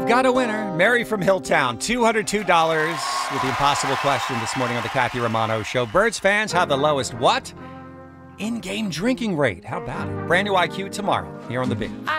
got a winner. Mary from Hilltown, $202 with the impossible question this morning on the Kathy Romano Show. Birds fans have the lowest what? In-game drinking rate. How about it? Brand new IQ tomorrow here on The Big.